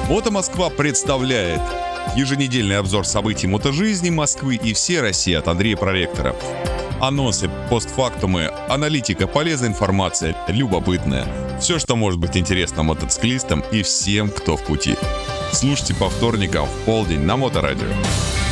Мото Москва представляет еженедельный обзор событий мотожизни Москвы и всей России от Андрея Проректора. Анонсы, постфактумы, аналитика, полезная информация, любопытная. Все, что может быть интересно мотоциклистам и всем, кто в пути. Слушайте по вторникам в полдень на Моторадио.